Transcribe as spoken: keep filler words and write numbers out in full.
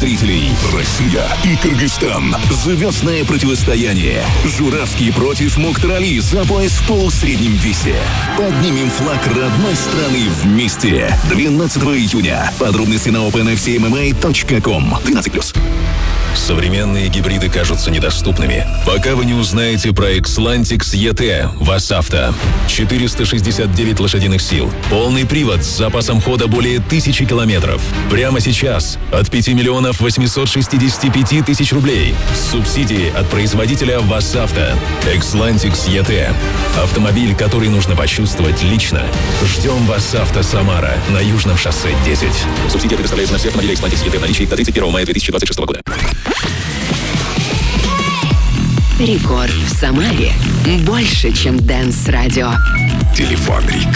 зрителей. Россия и Кыргызстан. Звездное противостояние. Журавский против Мухтарали за пояс в полусреднем весе. Поднимем флаг родной страны вместе. двенадцатого июня. Подробности на опен эф си эм эм а точка ком. двенадцать плюс. Современные гибриды кажутся недоступными, пока вы не узнаете про Xlantix и ти ВАЗ-Авто. четыреста шестьдесят девять лошадиных сил, полный привод с запасом хода более тысячи километров. Прямо сейчас от пяти миллионов восемьсот шестьдесят пять тысяч рублей. Субсидии от производителя ВАЗ-Авто. Xlantix и ти. Автомобиль, который нужно почувствовать лично. Ждем ВАЗ-Авто Самара на Южном шоссе десять. Субсидия предоставляется на все автомобили Xlantix и ти в наличии до тридцать первого мая две тысячи двадцать шестого года. Рекорд в Самаре. Больше, чем Дэнс Радио. Телефон Рекорд.